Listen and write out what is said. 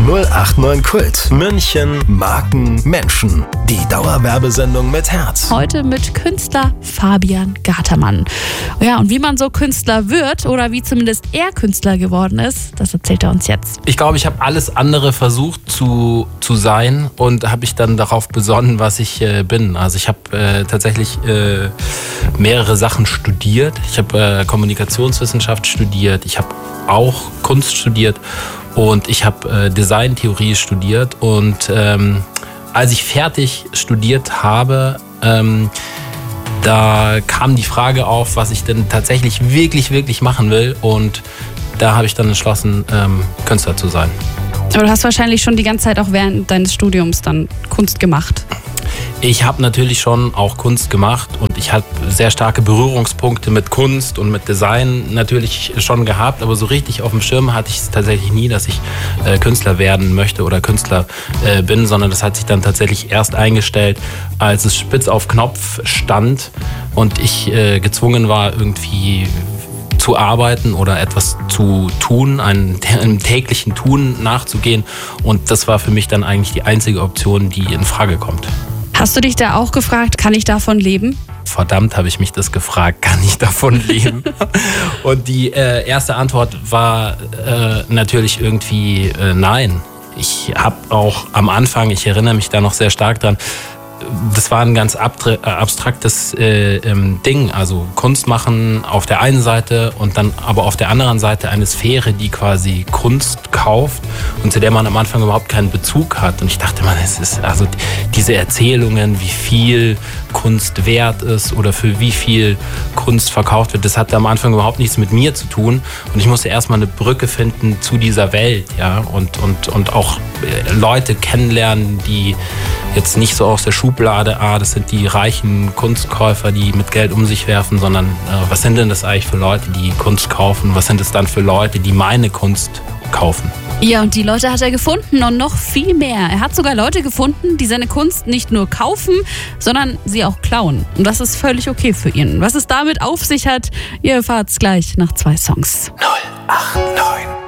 089 Kult. München, Marken, Menschen. Die Dauerwerbesendung mit Herz. Heute mit Künstler Fabian Gatermann. Ja, und wie man so Künstler wird oder wie zumindest er Künstler geworden ist, das erzählt er uns jetzt. Ich glaube, ich habe alles andere versucht zu sein und habe ich dann darauf besonnen, was ich bin. Also ich habe tatsächlich mehrere Sachen studiert. Ich habe Kommunikationswissenschaft studiert. Ich habe auch Kunst studiert und ich habe Designtheorie studiert. Und als ich fertig studiert habe, da kam die Frage auf, was ich denn tatsächlich wirklich machen will. Und da habe ich dann entschlossen, Künstler zu sein. Aber du hast wahrscheinlich schon die ganze Zeit auch während deines Studiums dann Kunst gemacht. Ich habe natürlich schon auch Kunst gemacht und ich habe sehr starke Berührungspunkte mit Kunst und mit Design natürlich schon gehabt, aber so richtig auf dem Schirm hatte ich es tatsächlich nie, dass ich Künstler werden möchte oder Künstler bin, sondern das hat sich dann tatsächlich erst eingestellt, als es spitz auf Knopf stand und ich gezwungen war, irgendwie zu arbeiten oder etwas zu tun, einem täglichen Tun nachzugehen, und das war für mich dann eigentlich die einzige Option, die in Frage kommt. Hast du dich da auch gefragt, kann ich davon leben? Verdammt, habe ich mich das gefragt, kann ich davon leben? Und die erste Antwort war natürlich irgendwie nein. Ich habe auch am Anfang, ich erinnere mich da noch sehr stark dran, das war ein ganz abstraktes Ding, also Kunst machen auf der einen Seite und dann aber auf der anderen Seite eine Sphäre, die quasi Kunst kauft und zu der man am Anfang überhaupt keinen Bezug hat. Und ich dachte mal, es ist also diese Erzählungen, wie viel Kunst wert ist oder für wie viel Kunst verkauft wird, das hatte am Anfang überhaupt nichts mit mir zu tun. Und ich musste erstmal eine Brücke finden zu dieser Welt, ja, und auch Leute kennenlernen, die jetzt nicht so aus der Schublade, das sind die reichen Kunstkäufer, die mit Geld um sich werfen, sondern was sind denn das eigentlich für Leute, die Kunst kaufen? Was sind es dann für Leute, die meine Kunst kaufen? Ja, und die Leute hat er gefunden und noch viel mehr. Er hat sogar Leute gefunden, die seine Kunst nicht nur kaufen, sondern sie auch klauen. Und das ist völlig okay für ihn. Was es damit auf sich hat, ihr erfahrt's gleich nach 2 Songs. 089